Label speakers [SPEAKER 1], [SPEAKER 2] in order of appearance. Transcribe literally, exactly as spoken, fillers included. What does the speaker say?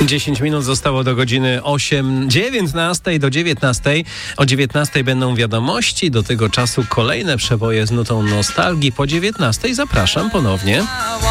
[SPEAKER 1] dziesięć minut zostało do godziny osiem, dziewiętnastej do dziewiętnastej. O dziewiętnastej będą wiadomości, do tego czasu kolejne przeboje z nutą nostalgii. Po dziewiętnastej zapraszam ponownie.